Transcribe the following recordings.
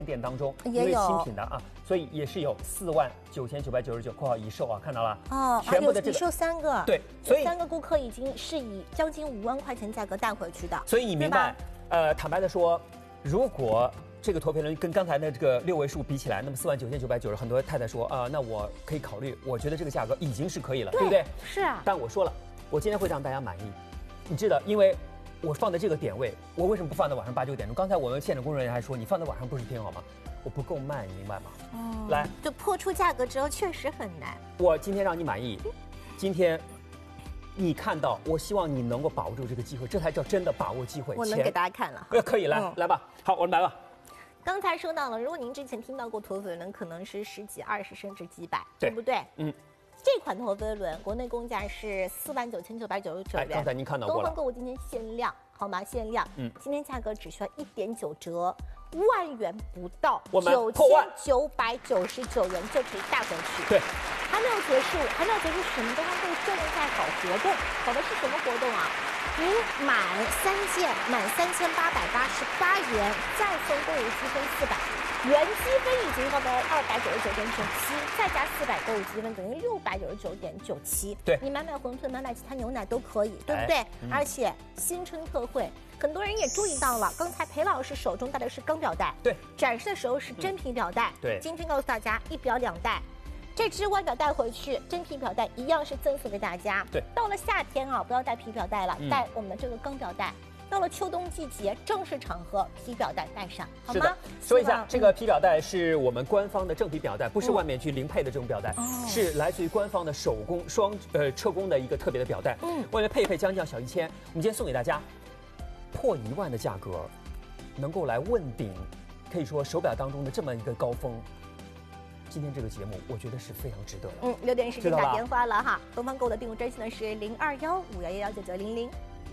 店当中， 也有因为新品的啊，所以也是有49999（括号已售啊，看到了哦， 全部的这个已售3个， 对，所以 3个顾客已经是以将近5万块钱价格带回去的， 所以你明白，坦白的说，如果这个陀飞轮跟刚才的这个6位数比起来，那么49990，很多太太说啊、那我可以考虑，我觉得这个价格已经是可以了，对不对？ 是啊。 但我说了，我今天会让大家满意，你知道，因为我放在这个点位，我为什么不放在晚上8、9点钟？刚才我们现场工作人员还说，你放在晚上不是挺好吗？我不够慢，你明白吗？来， 就破出价格之后确实很难。 我今天让你满意，今天你看到，我希望你能够把握住这个机会，这才叫真的把握机会。 我能给大家看了， 可以来、来吧，好，我们来吧。 刚才说到了，如果您之前听到过陀飞轮，可能是10几、20甚至几百，对不对？这款陀飞轮国内公价是49999元， 刚才您看到过了。 东方购物今天限量，好吗？限量，今天价格只需要1.9折，1万元不到，9999元就可以带回去。 对， 还没有结束，什么东方购物正在搞活动，搞的是什么活动啊？您满3件，满3888元，再送购物积分400，原积分已经高达299.97，再加400购物积分等于699.97。 对， 你买馄饨，买其他牛奶都可以，对不对？而且新春特惠，很多人也注意到了，刚才裴老师手中戴的是钢表带， 对， 展示的时候是真皮表带， 对。 今天告诉大家1表2带。这只腕表带回去，真皮表带一样是赠送给大家。 对， 到了夏天啊，不要带皮表带了，带我们的这个钢表带。到了秋冬季节，正式场合，皮表带带上，好吗？ 说一下，这个皮表带是我们官方的正皮表带，不是外面去零配的这种表带，是来自于官方的手工车工的一个特别的表带。外面配一配将近小1000，我们今天送给大家破1万的价格，能够来问鼎，可以说手表当中的这么一个高峰。今天这个节目，我觉得是非常值得的。 6点时间打电话了哈，东方购物的订购专线呢是0215119900。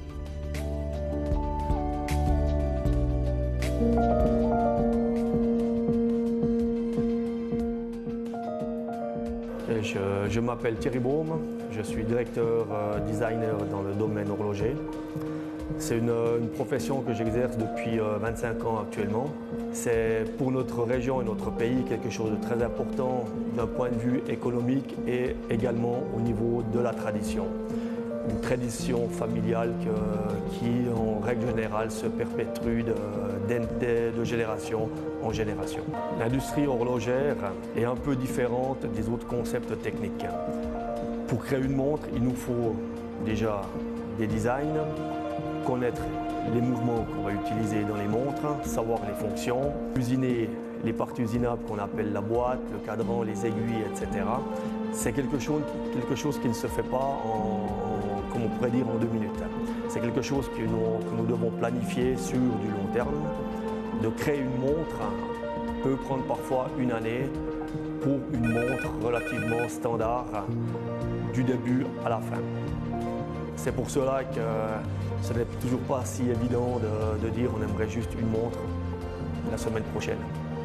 Je m'appelle Thierry Baume, je suis directeur designer dans le domaine horloger. C'est une profession que j'exerce depuis 25 ans actuellement. C'est pour notre région et notre pays quelque chose de très important d'un point de vue économique et également au niveau de la tradition. Une tradition familiale qui, en règle générale, se perpétue de génération en génération. L'industrie horlogère est un peu différente des autres concepts techniques. Pour créer une montre, il nous faut déjà des designs, connaître les mouvements qu'on va utiliser dans les montres, savoir les fonctions, usiner les parties usinables qu'on appelle la boîte, le cadran, les aiguilles, etc. C'est quelque chose qui ne se fait pas comme on pourrait dire, en 2 minutes. C'est quelque chose que nous devons planifier sur du long terme. De créer une montre peut prendre parfois 1 année pour une montre relativement standard du début à la fin. C'est pour cela que ce n'est toujours pas si évident de dire on aimerait juste une montre la semaine prochaine.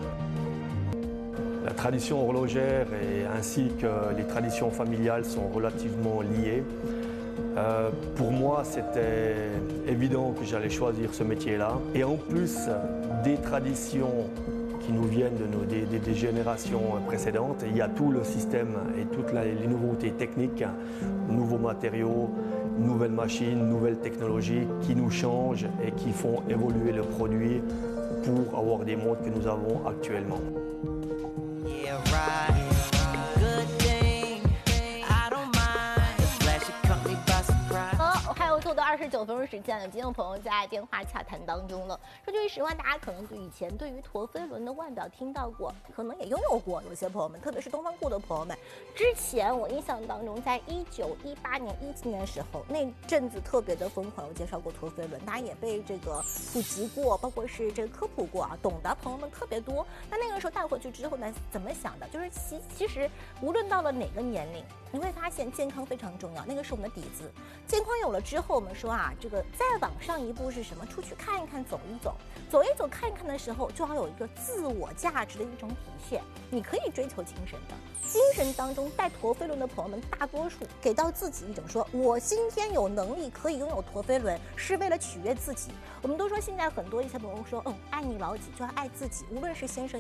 La tradition horlogère ainsi que les traditions familiales sont relativement liées. Pour moi, c'était évident que j'allais choisir ce métier-là. Et en plus des traditions qui nous viennent des générations précédentes, il y a tout le système et toutes les nouveautés techniques, nouveaux matériaux, nouvelles machines, nouvelles technologies qui nous changent et qui font évoluer le produit pour avoir des montres que nous avons actuellement. Yeah, right. Good thing. I don't mind. The flash it caught me by surprise. 好，还有做到29分钟时间了，今天有朋友在电话洽谈当中了。说句实话，大家可能以前对于陀飞轮的腕表听到过，可能也拥有过，有些朋友们，特别是东方购的朋友们。之前我印象当中，在1918年、17年的时候，那阵子特别的疯狂，有介绍过陀飞轮，大家也被这个普及过，包括是这个科普过啊，懂的朋友们特别多。那个时候带回去之后呢，怎么想的？就是其实无论到了哪个年龄，你会发现健康非常重要，那个是我们的底子。健康有了之后，我们说啊，这个再往上一步是什么？出去看一看，走一走，走一走看一看的时候，就要有一个自我价值的一种体现。你可以追求精神的，精神当中带陀飞轮的朋友们，大多数给到自己一种说，我今天有能力可以拥有陀飞轮，是为了取悦自己。我们都说现在很多一些朋友说，爱你老几就要爱自己，无论是先生